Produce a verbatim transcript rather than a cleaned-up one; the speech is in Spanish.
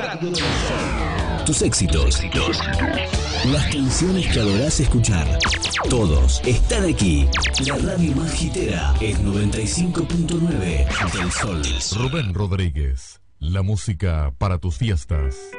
Radio del Sol. Tus éxitos. Las canciones que adorás escuchar. Todos están aquí. La radio más hitera es noventa y cinco punto nueve del Sol. Rubén Rodríguez. La música para tus fiestas.